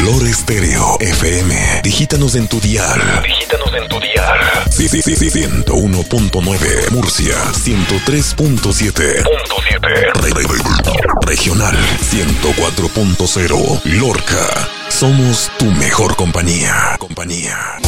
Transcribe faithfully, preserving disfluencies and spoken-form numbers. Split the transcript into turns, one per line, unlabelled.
Olor Estéreo F M. Digítanos en tu dial.
Digítanos en tu dial.
Sí, sí, sí, sí, ciento uno punto nueve. Murcia, ciento tres punto siete.
Punto siete.
Re- re- Regional, ciento cuatro punto cero. Lorca, somos tu mejor compañía. Compañía.